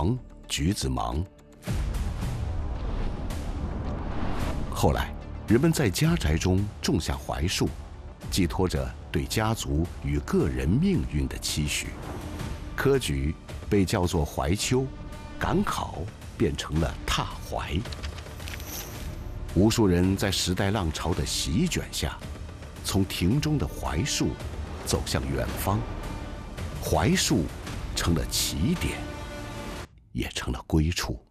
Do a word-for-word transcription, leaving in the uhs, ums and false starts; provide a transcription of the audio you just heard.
黄，橘子忙。后来，人们在家宅中种下槐树，寄托着对家族与个人命运的期许。科举被叫做怀秋，赶考变成了踏槐。无数人在时代浪潮的席卷下，从庭中的槐树走向远方。槐树成了起点，也成了归处。